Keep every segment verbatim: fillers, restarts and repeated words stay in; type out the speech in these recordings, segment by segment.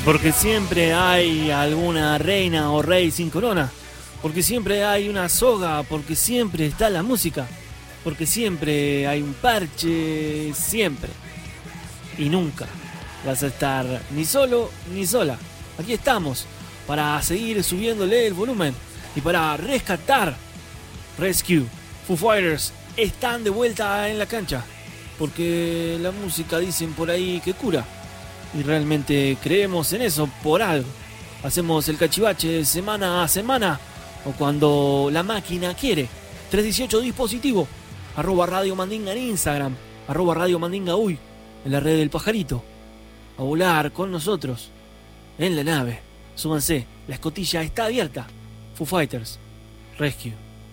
Porque siempre hay alguna reina o rey sin corona. Porque siempre hay una soga. Porque siempre está la música. Porque siempre hay un parche. Siempre. Y nunca vas a estar ni solo ni sola. Aquí estamos para seguir subiéndole el volumen y para rescatar. Rescue, Foo Fighters están de vuelta en la cancha. Porque la música dicen por ahí que cura. Y realmente creemos en eso por algo. Hacemos el cachivache semana a semana o cuando la máquina quiere. tres dieciocho dispositivo. Arroba Radio Mandinga en Instagram. Arroba Radio Mandinga Uy. En la red del pajarito. A volar con nosotros. En la nave. Súbanse. La escotilla está abierta. Foo Fighters. Rescue.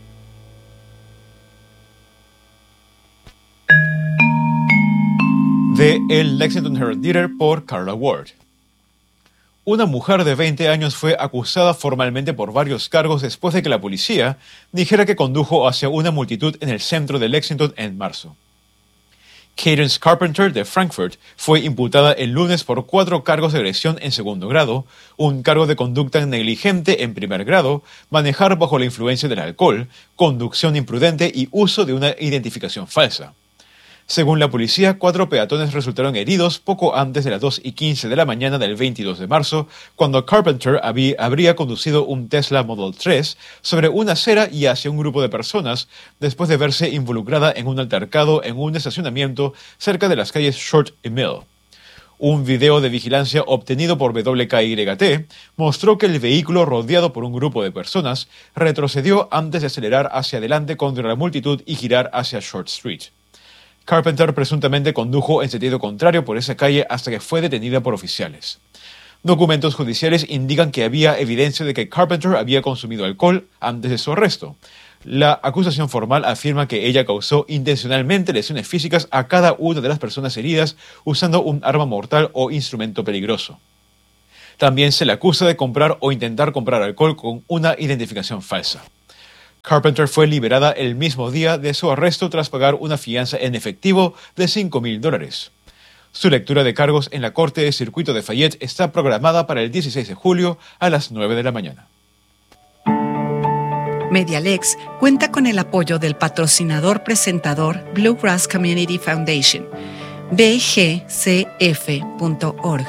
De El Lexington Herald-Leader por Carla Ward. Una mujer de veinte años fue acusada formalmente por varios cargos después de que la policía dijera que condujo hacia una multitud en el centro de Lexington en marzo. Cadence Carpenter de Frankfurt fue imputada el lunes por cuatro cargos de agresión en segundo grado, un cargo de conducta negligente en primer grado, manejar bajo la influencia del alcohol, conducción imprudente y uso de una identificación falsa. Según la policía, cuatro peatones resultaron heridos poco antes de las dos y quince de la mañana del veintidós de marzo, cuando Carpenter había, habría conducido un Tesla Model tres sobre una acera y hacia un grupo de personas después de verse involucrada en un altercado en un estacionamiento cerca de las calles Short y Mill. Un video de vigilancia obtenido por W K Y T mostró que el vehículo, rodeado por un grupo de personas, retrocedió antes de acelerar hacia adelante contra la multitud y girar hacia Short Street. Carpenter presuntamente condujo en sentido contrario por esa calle hasta que fue detenida por oficiales. Documentos judiciales indican que había evidencia de que Carpenter había consumido alcohol antes de su arresto. La acusación formal afirma que ella causó intencionalmente lesiones físicas a cada una de las personas heridas usando un arma mortal o instrumento peligroso. También se le acusa de comprar o intentar comprar alcohol con una identificación falsa. Carpenter fue liberada el mismo día de su arresto tras pagar una fianza en efectivo de cinco mil dólares. Su lectura de cargos en la Corte de Circuito de Fayette está programada para el dieciséis de julio a las nueve de la mañana. Medialex cuenta con el apoyo del patrocinador presentador Bluegrass Community Foundation, b g c f punto org.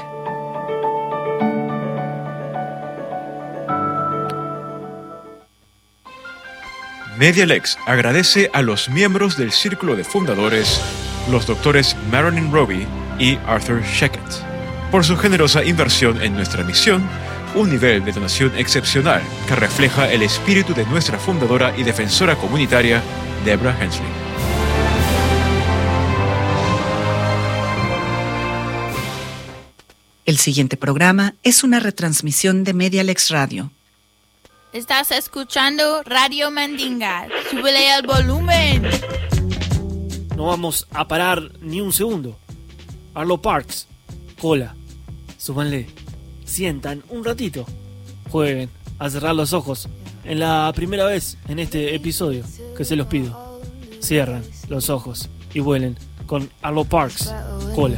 Medialex agradece a los miembros del Círculo de Fundadores, los doctores Marilyn Roby y Arthur Sheckett, por su generosa inversión en nuestra misión, un nivel de donación excepcional que refleja el espíritu de nuestra fundadora y defensora comunitaria, Deborah Hensley. El siguiente programa es una retransmisión de Medialex Radio. Estás escuchando Radio Mandinga. ¡Súbele el volumen! No vamos a parar ni un segundo. Arlo Parks, cola. Súbanle. Sientan un ratito. Jueguen a cerrar los ojos. En la primera vez en este episodio que se los pido. Cierran los ojos y vuelen con Arlo Parks, cola.